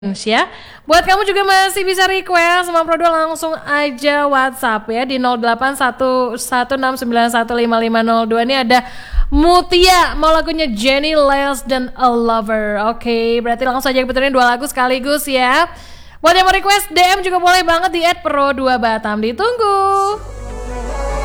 Ya. Buat kamu juga masih bisa request sama Prodo langsung aja WhatsApp ya di 081169155002. Ini ada Mutia mau lagunya Jenny Less dan A Lover. Oke, berarti langsung aja puterin 2 lagu sekaligus ya. Buat yang mau request DM juga boleh banget di @pro2batam. Ditunggu.